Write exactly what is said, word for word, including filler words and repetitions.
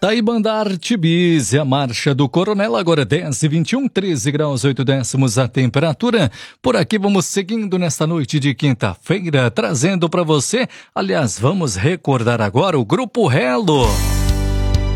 Tá aí banda Arte Bis e a marcha do Coronel, agora dez e vinte e um, treze graus, oito décimos a temperatura. Por aqui vamos seguindo nesta noite de quinta-feira, trazendo para você, aliás, vamos recordar agora o Grupo Relo.